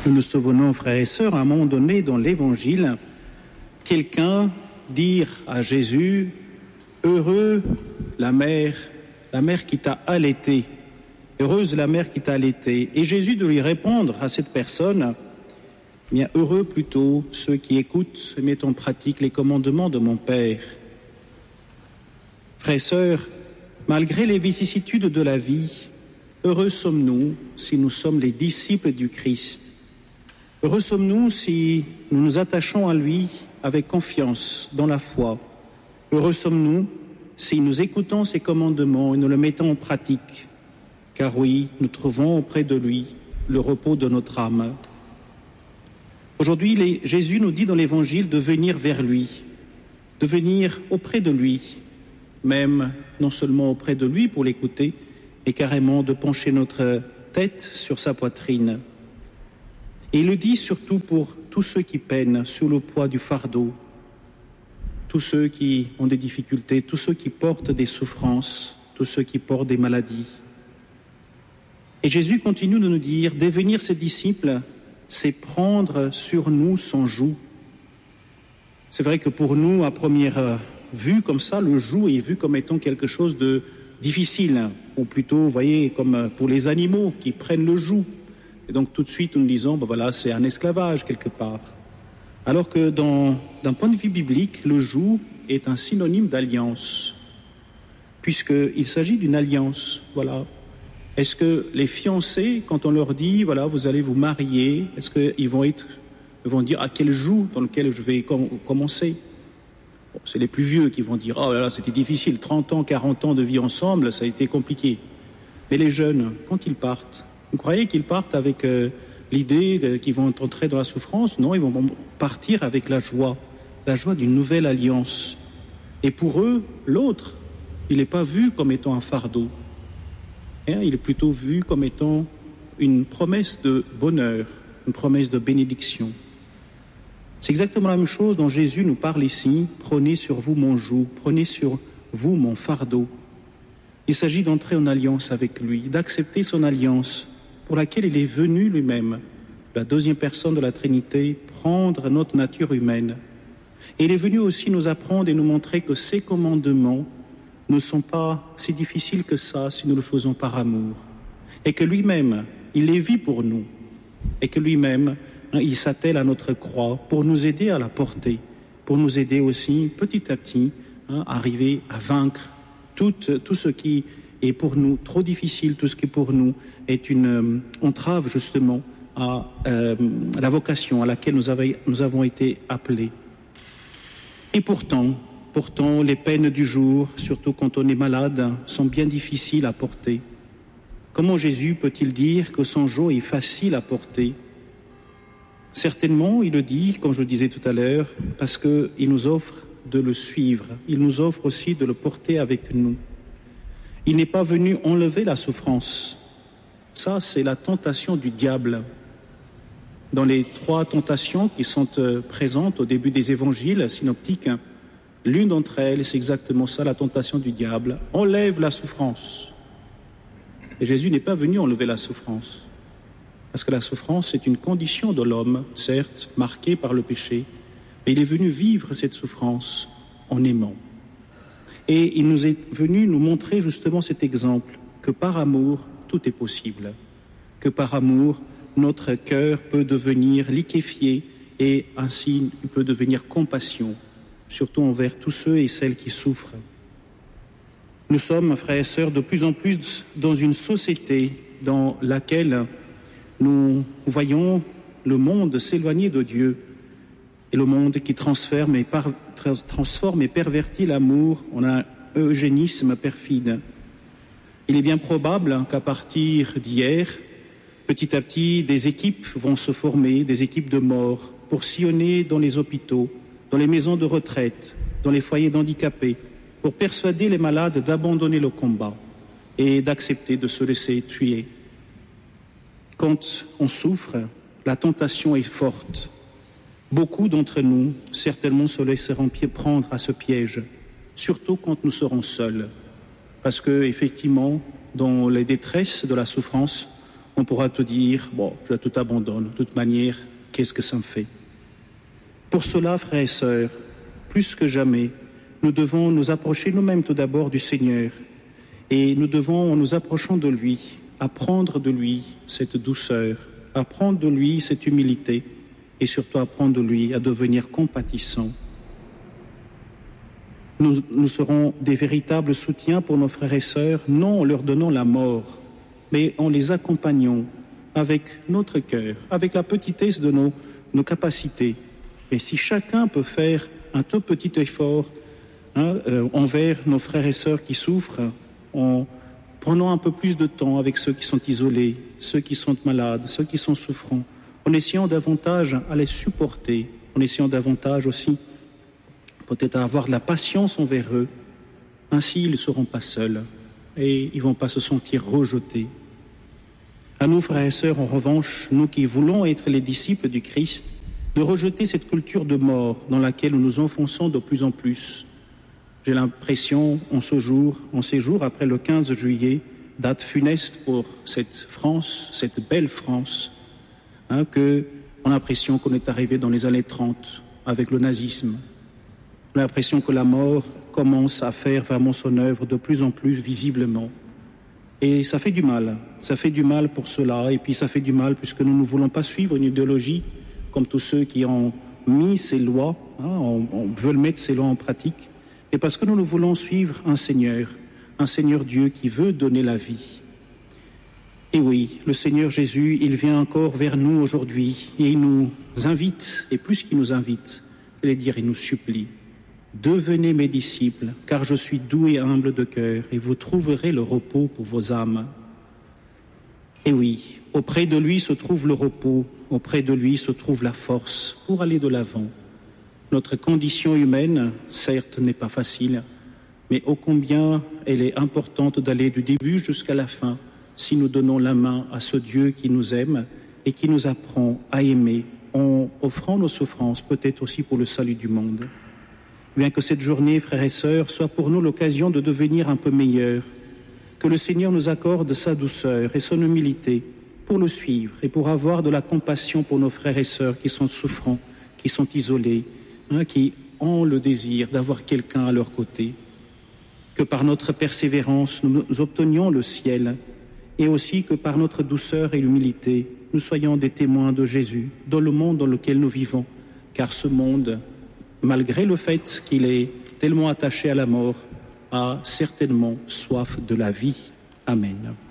Nous nous souvenons, frères et sœurs, à un moment donné dans l'Évangile, quelqu'un dire à Jésus « Heureux la mère qui t'a allaité, heureuse la mère qui t'a allaité ». Et Jésus de lui répondre à cette personne « Bien, heureux plutôt ceux qui écoutent et mettent en pratique les commandements de mon Père ». Frères et sœurs, malgré les vicissitudes de la vie, heureux sommes-nous si nous sommes les disciples du Christ. Heureux sommes-nous si nous nous attachons à lui avec confiance dans la foi. Heureux sommes-nous si nous écoutons ses commandements et nous le mettons en pratique. Car oui, nous trouvons auprès de lui le repos de notre âme. Aujourd'hui, Jésus nous dit dans l'Évangile de venir vers lui, de venir auprès de lui, même non seulement auprès de lui pour l'écouter, mais carrément de pencher notre tête sur sa poitrine. Et il le dit surtout pour tous ceux qui peinent sous le poids du fardeau, tous ceux qui ont des difficultés, tous ceux qui portent des souffrances, tous ceux qui portent des maladies. Et Jésus continue de nous dire, devenir ses disciples, c'est prendre sur nous son joug. C'est vrai que pour nous, à première vue comme ça, le joug est vu comme étant quelque chose de difficile, ou plutôt, vous voyez, comme pour les animaux qui prennent le joug. Et donc tout de suite, nous disons, voilà, c'est un esclavage quelque part. Alors que d'un point de vue biblique, le joug est un synonyme d'alliance, puisqu'il s'agit d'une alliance, voilà. Est-ce que les fiancés, quand on leur dit, voilà, vous allez vous marier, est-ce qu'ils vont dire à quel joug dans lequel je vais commencer? Bon, c'est les plus vieux qui vont dire, oh là là, c'était difficile, 30 ans, 40 ans de vie ensemble, ça a été compliqué. Mais les jeunes, quand ils partent, vous croyez qu'ils partent avec l'idée qu'ils vont entrer dans la souffrance? Non, ils vont partir avec la joie d'une nouvelle alliance. Et pour eux, l'autre, il n'est pas vu comme étant un fardeau. Il est plutôt vu comme étant une promesse de bonheur, une promesse de bénédiction. C'est exactement la même chose dont Jésus nous parle ici. Prenez sur vous mon joug, prenez sur vous mon fardeau. Il s'agit d'entrer en alliance avec lui, d'accepter son alliance pour laquelle il est venu lui-même, la deuxième personne de la Trinité, prendre notre nature humaine. Et il est venu aussi nous apprendre et nous montrer que ces commandements ne sont pas si difficiles que ça si nous le faisons par amour. Et que lui-même, il les vit pour nous. Et que lui-même, il s'attelle à notre croix pour nous aider à la porter, pour nous aider aussi petit à petit à arriver à vaincre tout ce qui est pour nous trop difficile, tout ce qui pour nous est une entrave justement à la vocation à laquelle nous avons été appelés. Et pourtant, les peines du jour, surtout quand on est malade, sont bien difficiles à porter. Comment Jésus peut-il dire que son joug est facile à porter? Certainement, il le dit, comme je le disais tout à l'heure, parce qu'il nous offre de le suivre. Il nous offre aussi de le porter avec nous. Il n'est pas venu enlever la souffrance. Ça, c'est la tentation du diable. Dans les 3 tentations qui sont présentes au début des évangiles synoptiques, l'une d'entre elles, c'est exactement ça, la tentation du diable. Enlève la souffrance. Et Jésus n'est pas venu enlever la souffrance. Parce que la souffrance est une condition de l'homme, certes, marquée par le péché, mais il est venu vivre cette souffrance en aimant. Et il nous est venu nous montrer justement cet exemple, que par amour, tout est possible. Que par amour, notre cœur peut devenir liquéfié et ainsi il peut devenir compassion, surtout envers tous ceux et celles qui souffrent. Nous sommes, frères et sœurs, de plus en plus dans une société dans laquelle nous voyons le monde s'éloigner de Dieu et le monde qui transforme et pervertit l'amour en un eugénisme perfide. Il est bien probable qu'à partir d'hier, petit à petit, des équipes vont se former, des équipes de mort, pour sillonner dans les hôpitaux, dans les maisons de retraite, dans les foyers d'handicapés, pour persuader les malades d'abandonner le combat et d'accepter de se laisser tuer. Quand on souffre, la tentation est forte. Beaucoup d'entre nous, certainement, se laisseront prendre à ce piège, surtout quand nous serons seuls. Parce que, effectivement, dans les détresses de la souffrance, on pourra te dire, bon, je tout abandonne, de toute manière, qu'est-ce que ça me fait? Pour cela, frères et sœurs, plus que jamais, nous devons nous approcher nous-mêmes tout d'abord du Seigneur et nous devons, en nous approchant de lui, apprendre de lui cette douceur, apprendre de lui cette humilité et surtout apprendre de lui à devenir compatissant. Nous serons des véritables soutiens pour nos frères et sœurs, non en leur donnant la mort, mais en les accompagnant avec notre cœur, avec la petitesse de nos capacités. Et si chacun peut faire un tout petit effort envers nos frères et sœurs qui souffrent, en prenant un peu plus de temps avec ceux qui sont isolés, ceux qui sont malades, ceux qui sont souffrants, en essayant davantage à les supporter, en essayant davantage aussi peut-être à avoir de la patience envers eux, ainsi ils ne seront pas seuls et ils ne vont pas se sentir rejetés. À nous, frères et sœurs, en revanche, nous qui voulons être les disciples du Christ, de rejeter cette culture de mort dans laquelle nous nous enfonçons de plus en plus. J'ai l'impression, en ces jours, après le 15 juillet, date funeste pour cette France, cette belle France, qu'on a l'impression qu'on est arrivé dans les années 30 avec le nazisme. On a l'impression que la mort commence à faire vraiment son œuvre de plus en plus visiblement. Et ça fait du mal pour cela, et puis ça fait du mal puisque nous ne voulons pas suivre une idéologie comme tous ceux qui ont mis ces lois, on veut mettre ces lois en pratique, et parce que nous voulons suivre un Seigneur Dieu qui veut donner la vie. Et oui, le Seigneur Jésus, il vient encore vers nous aujourd'hui, et il nous invite, et plus qu'il nous invite, il nous supplie. Devenez mes disciples, car je suis doux et humble de cœur, et vous trouverez le repos pour vos âmes. Et oui, auprès de lui se trouve le repos, auprès de lui se trouve la force pour aller de l'avant. Notre condition humaine, certes, n'est pas facile, mais ô combien elle est importante d'aller du début jusqu'à la fin, si nous donnons la main à ce Dieu qui nous aime et qui nous apprend à aimer, en offrant nos souffrances, peut-être aussi pour le salut du monde. Bien que cette journée, frères et sœurs, soit pour nous l'occasion de devenir un peu meilleurs, que le Seigneur nous accorde sa douceur et son humilité pour le suivre et pour avoir de la compassion pour nos frères et sœurs qui sont souffrants, qui sont isolés, qui ont le désir d'avoir quelqu'un à leur côté. Que par notre persévérance, nous obtenions le ciel et aussi que par notre douceur et l'humilité, nous soyons des témoins de Jésus dans le monde dans lequel nous vivons, car ce monde, malgré le fait qu'il est tellement attaché à la mort, a certainement soif de la vie. Amen.